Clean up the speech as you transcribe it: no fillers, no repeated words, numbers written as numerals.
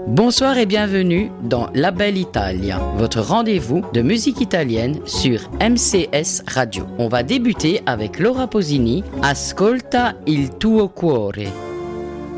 Bonsoir et bienvenue dans La Belle Italia, votre rendez-vous de musique italienne sur MCS Radio. On va débuter avec Laura Pausini, Ascolta il tuo cuore.